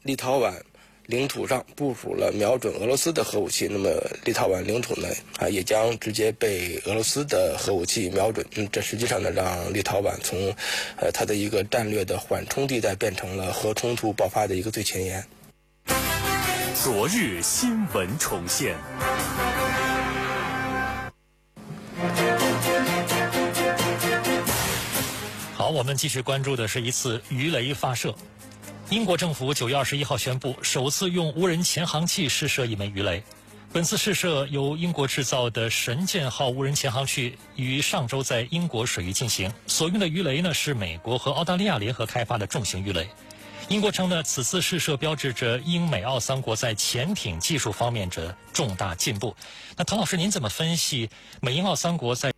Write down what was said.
立陶宛领土上部署了瞄准俄罗斯的核武器，那么立陶宛领土呢也将直接被俄罗斯的核武器瞄准。这实际上呢让立陶宛从它的一个战略的缓冲地带变成了核冲突爆发的一个最前沿。 昨日新闻重现。 好，我们继续关注的是一次鱼雷发射。英国政府9月21号宣布，首次用无人潜航器试射一枚鱼雷。本次试射由英国制造的神剑号无人潜航器于上周在英国水域进行，所用的鱼雷呢是美国和澳大利亚联合开发的重型鱼雷。英国称呢，此次试射标志着英美澳三国在潜艇技术方面的重大进步。那唐老师，您怎么分析美英澳三国在